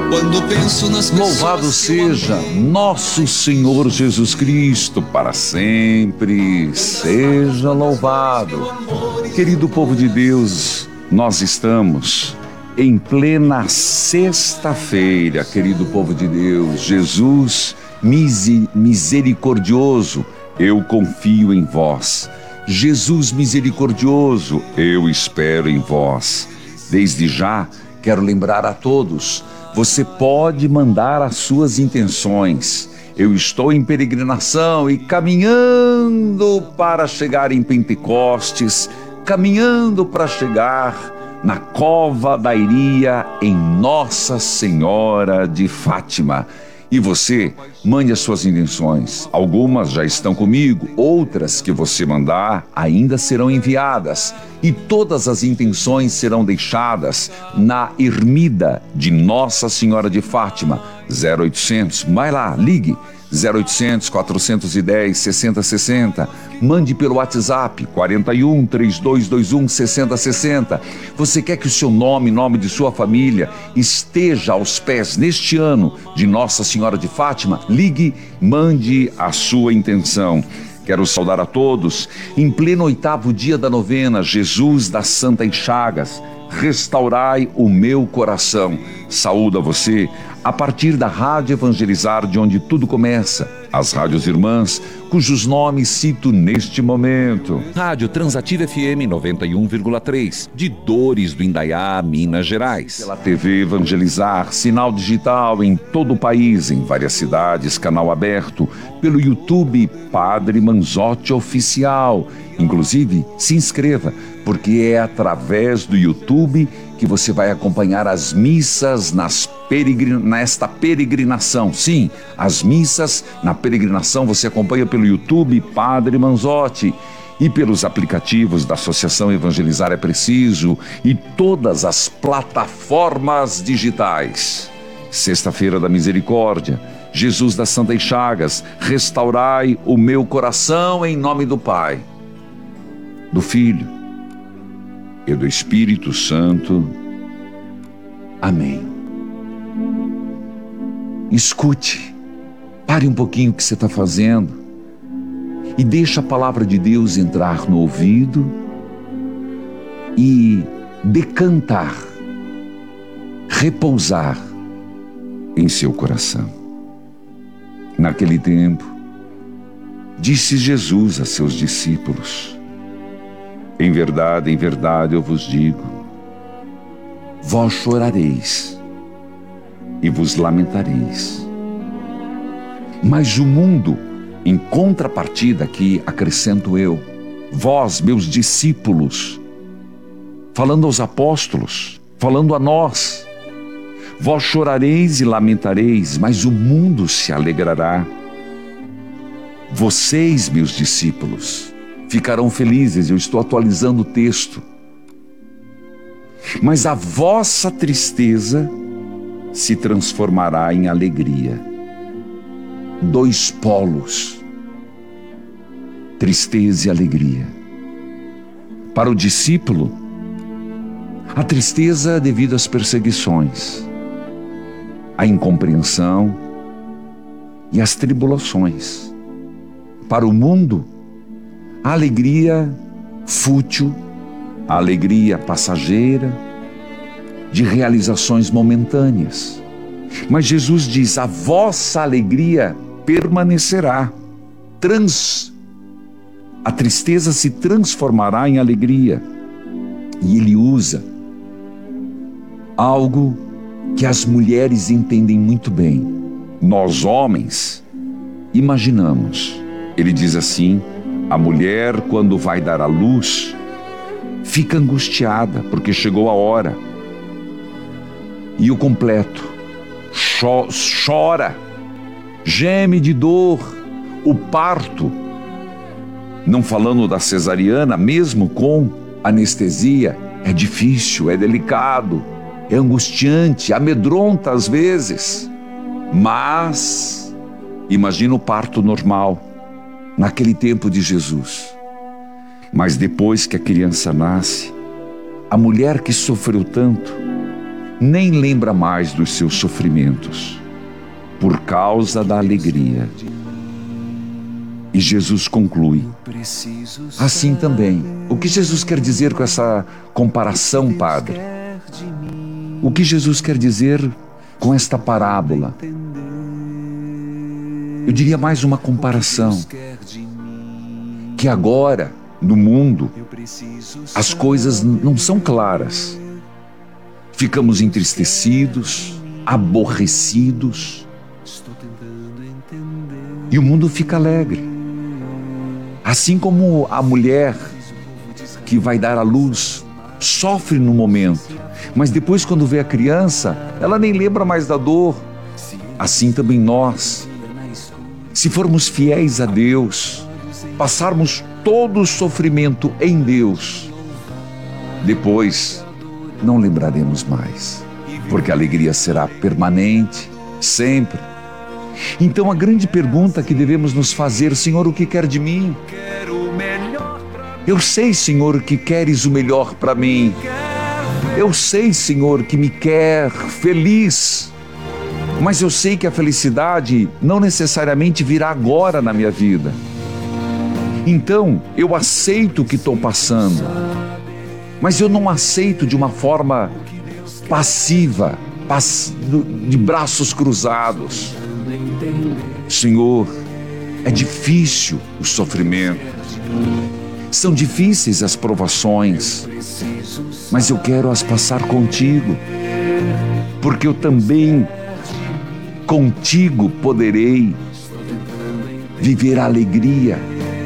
Quando penso nas pessoas. Louvado seja nosso Senhor Jesus Cristo, para sempre seja louvado. Querido povo de Deus, nós estamos em plena sexta-feira, querido povo de Deus. Jesus misericordioso, eu confio em vós. Jesus misericordioso, eu espero em vós. Desde já, quero lembrar a todos, você pode mandar as suas intenções. Eu estou em peregrinação e caminhando para chegar em Pentecostes, caminhando para chegar na Cova da Iria, em Nossa Senhora de Fátima. E você, mande as suas intenções. Algumas já estão comigo, outras que você mandar ainda serão enviadas. E todas as intenções serão deixadas na ermida de Nossa Senhora de Fátima. 0800, vai lá, ligue. 0800 410 6060. Mande pelo WhatsApp 41 3221 6060. Você quer que o seu nome de sua família esteja aos pés neste ano de Nossa Senhora de Fátima? Ligue, mande a sua intenção. Quero saudar a todos em pleno 8º dia da novena, Jesus das Santas Chagas. Restaurai o meu coração. Saúdo a você a partir da Rádio Evangelizar, de onde tudo começa, as rádios irmãs, cujos nomes cito neste momento. Rádio Transativa FM 91,3, de Dores do Indaiá, Minas Gerais. Pela TV Evangelizar, sinal digital em todo o país, em várias cidades, canal aberto. Pelo YouTube, Padre Manzotti Oficial. Inclusive, se inscreva, porque é através do YouTube que você vai acompanhar as missas nesta peregrinação. Sim, as missas na peregrinação você acompanha pelo YouTube Padre Manzotti e pelos aplicativos da Associação Evangelizar é Preciso e todas as plataformas digitais. Sexta-feira da Misericórdia, Jesus das Santas Chagas, restaurai o meu coração em nome do Pai, do Filho e do Espírito Santo. Amém. Escute, pare um pouquinho o que você está fazendo e deixa a palavra de Deus entrar no ouvido e decantar, repousar em seu coração. Naquele tempo, disse Jesus a seus discípulos: em verdade, eu vos digo, vós chorareis e vos lamentareis. Mas o mundo, em contrapartida, aqui acrescento eu, vós, meus discípulos, falando aos apóstolos, falando a nós, vós chorareis e lamentareis, mas o mundo se alegrará. Vocês, meus discípulos, ficarão felizes. Eu estou atualizando o texto. Mas a vossa tristeza se transformará em alegria. Dois polos, tristeza e alegria. Para o discípulo, a tristeza é devido às perseguições, à incompreensão e às tribulações. Para o mundo, a alegria fútil, a alegria passageira, de realizações momentâneas. Mas Jesus diz: a vossa alegria permanecerá. A tristeza se transformará em alegria. E ele usa algo que as mulheres entendem muito bem. Nós, homens, imaginamos. Ele diz assim: a mulher, quando vai dar à luz, fica angustiada, porque chegou a hora. E o completo, chora, geme de dor. O parto, não falando da cesariana, mesmo com anestesia, é difícil, é delicado, é angustiante, amedronta às vezes. Mas imagina o parto normal naquele tempo de Jesus. Mas depois que a criança nasce, a mulher que sofreu tanto nem lembra mais dos seus sofrimentos, por causa da alegria. E Jesus conclui: assim também. O que Jesus quer dizer com essa comparação, Padre? O que Jesus quer dizer com esta parábola? Eu diria mais uma comparação. Que agora, no mundo, as coisas não são claras. Ficamos entristecidos, aborrecidos, e o mundo fica alegre. Assim como a mulher que vai dar à luz sofre no momento, mas depois, quando vê a criança, ela nem lembra mais da dor. Assim também nós, se formos fiéis a Deus, passarmos todo o sofrimento em Deus, depois não lembraremos mais, porque a alegria será permanente, sempre. Então a grande pergunta que devemos nos fazer: Senhor, o que quer de mim? Eu sei, Senhor, que queres o melhor para mim. Eu sei, Senhor, que me quer feliz. Mas eu sei que a felicidade não necessariamente virá agora na minha vida. Então, eu aceito o que estou passando, mas eu não aceito de uma forma passiva, de braços cruzados. Senhor, é difícil o sofrimento, são difíceis as provações, mas eu quero as passar contigo, porque eu também contigo poderei viver a alegria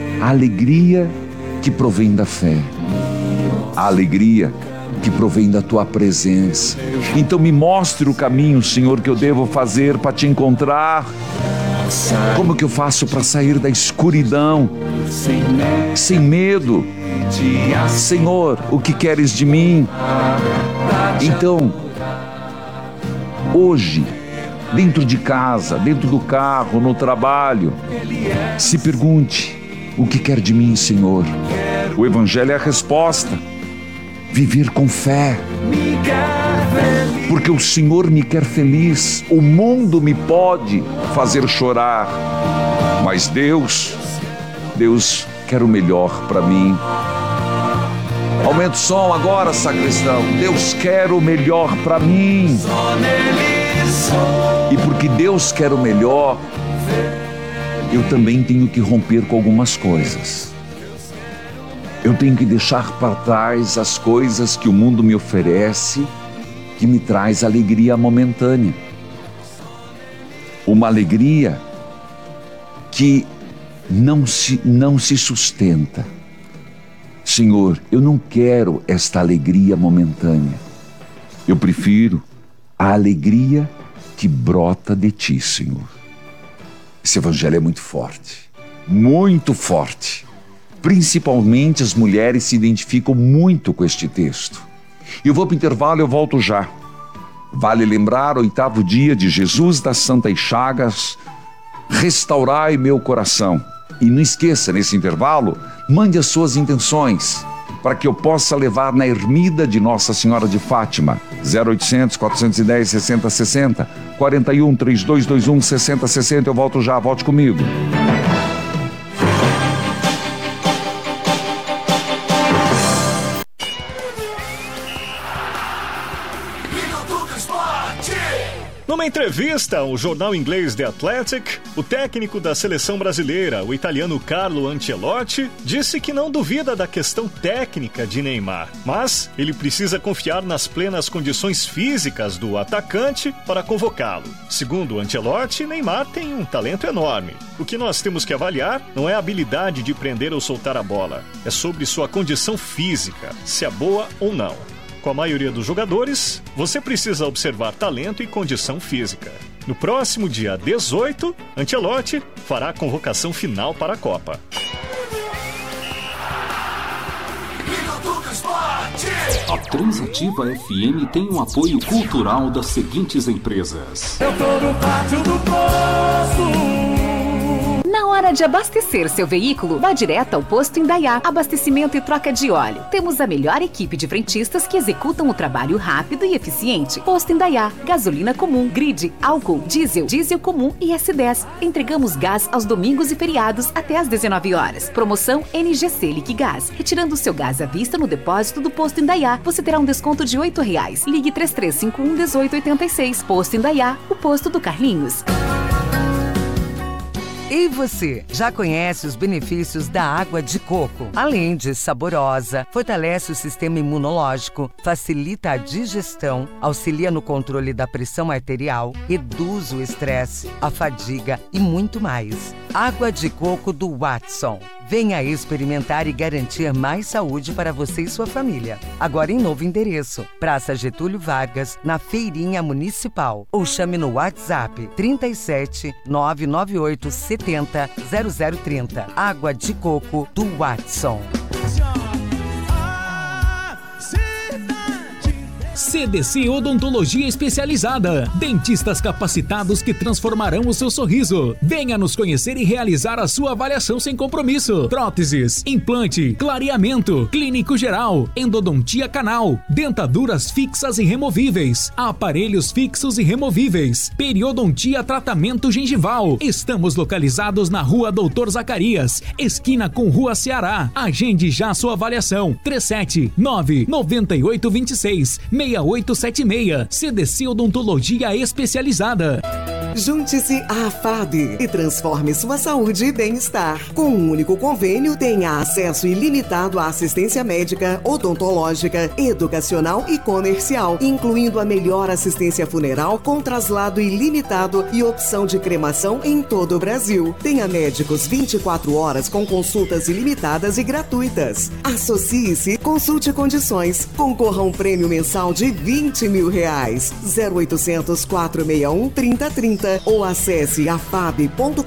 que provém da fé, a alegria que provém da tua presença. Então me mostre o caminho, Senhor, que eu devo fazer para te encontrar. Como que eu faço para sair da escuridão sem medo? Senhor, o que queres de mim? Então, hoje, dentro de casa, dentro do carro, no trabalho, se pergunte: o que quer de mim, Senhor? O Evangelho é a resposta. Viver com fé, porque o Senhor me quer feliz. O mundo me pode fazer chorar, mas Deus quer o melhor para mim. Aumenta o som agora, sacristão. Deus quer o melhor para mim. E porque Deus quer o melhor, eu também tenho que romper com algumas coisas. Eu tenho que deixar para trás as coisas que o mundo me oferece, que me traz alegria momentânea. Uma alegria que não se sustenta. Senhor, eu não quero esta alegria momentânea. Eu prefiro a alegria que brota de Ti, Senhor. Esse Evangelho é muito forte, muito forte. Principalmente as mulheres se identificam muito com este texto. Eu vou para o intervalo e eu volto já. Vale lembrar, 8º dia de Jesus das Santas Chagas, restaurai meu coração. E não esqueça, nesse intervalo, mande as suas intenções, para que eu possa levar na ermida de Nossa Senhora de Fátima, 0800 410 6060, 41 3221 6060. Eu volto já, volte comigo. Numa entrevista ao jornal inglês The Athletic, o técnico da seleção brasileira, o italiano Carlo Ancelotti, disse que não duvida da questão técnica de Neymar, mas ele precisa confiar nas plenas condições físicas do atacante para convocá-lo. Segundo Ancelotti, Neymar tem um talento enorme. O que nós temos que avaliar não é a habilidade de prender ou soltar a bola, é sobre sua condição física, se é boa ou não. Com a maioria dos jogadores, você precisa observar talento e condição física. No próximo dia 18, Ancelotti fará a convocação final para a Copa. A Transativa FM tem um apoio cultural das seguintes empresas: Eu tô no pátio do poço. Na hora de abastecer seu veículo, vá direto ao Posto Indaiá. Abastecimento e troca de óleo. Temos a melhor equipe de frentistas que executam o trabalho rápido e eficiente. Posto Indaiá. Gasolina comum, grid, álcool, diesel comum e S10. Entregamos gás aos domingos e feriados até às 19 horas. Promoção NGC Liquigás. Retirando o seu gás à vista no depósito do Posto Indaiá, você terá um desconto de R$ 8. Ligue 3351-1886. Posto Indaiá, o posto do Carlinhos. E você, já conhece os benefícios da água de coco? Além de saborosa, fortalece o sistema imunológico, facilita a digestão, auxilia no controle da pressão arterial, reduz o estresse, a fadiga e muito mais. Água de coco do Watson. Venha experimentar e garantir mais saúde para você e sua família. Agora em novo endereço, Praça Getúlio Vargas, na Feirinha Municipal. Ou chame no WhatsApp 37 998 70 0030. Água de coco do Watson. CDC Odontologia Especializada. Dentistas capacitados que transformarão o seu sorriso. Venha nos conhecer e realizar a sua avaliação sem compromisso. Próteses, implante, clareamento, clínico geral, endodontia canal, dentaduras fixas e removíveis, aparelhos fixos e removíveis, periodontia tratamento gengival. Estamos localizados na Rua Doutor Zacarias, esquina com Rua Ceará. Agende já sua avaliação. 379-9826 6876. CDC Odontologia Especializada. Junte-se à AFAB e transforme sua saúde e bem-estar. Com um único convênio, tenha acesso ilimitado à assistência médica, odontológica, educacional e comercial, incluindo a melhor assistência funeral com traslado ilimitado e opção de cremação em todo o Brasil. Tenha médicos 24 horas com consultas ilimitadas e gratuitas. Associe-se, consulte condições, concorra a um prêmio mensal de R$20 mil. 0800 461 3030 ou acesse afab.com.br.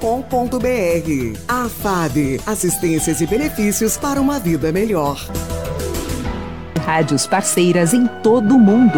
AFAB, assistências e benefícios para uma vida melhor. Rádios parceiras em todo o mundo.